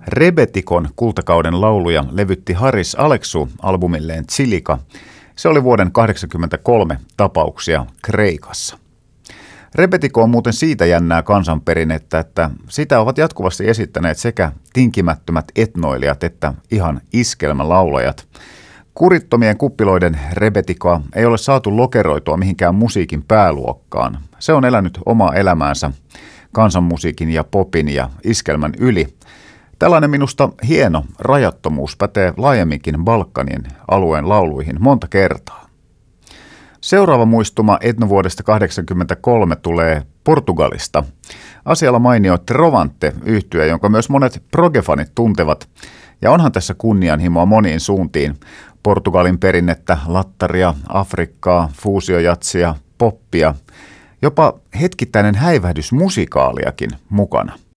Rebetikon kultakauden lauluja levytti Haris Alexiou albumilleen Chilika. Se oli vuoden 1983 tapauksia Kreikassa. Rebetiko on muuten siitä jännää kansanperinnettä, että sitä ovat jatkuvasti esittäneet sekä tinkimättömät etnoilijat että ihan iskelmälaulajat. Kurittomien kuppiloiden rebetikoa ei ole saatu lokeroitua mihinkään musiikin pääluokkaan. Se on elänyt omaa elämäänsä kansanmusiikin ja popin ja iskelmän yli. Tällainen minusta hieno rajattomuus pätee laajemminkin Balkanin alueen lauluihin monta kertaa. Seuraava muistuma etnovuodesta 1983 tulee Portugalista. Asialla mainio Trovante-yhtye, jonka myös monet progefanit tuntevat. Ja onhan tässä kunnianhimoa moniin suuntiin. Portugalin perinnettä, lattaria, Afrikkaa, fuusiojatsia, poppia. Jopa hetkittäinen häivähdys musikaaliakin mukana.